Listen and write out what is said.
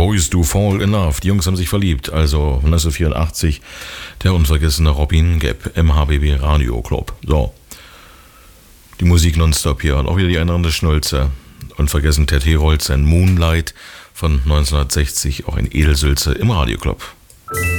Boys Do Fall in Love. Die Jungs haben sich verliebt. Also 1984 der unvergessene Robin Gap im HBB Radio Club. So. Die Musik nonstop hier und auch wieder die einrannende Schnulze. Unvergessen Ted Herold, sein Moonlight von 1960, auch in Edelsülze im Radio Club.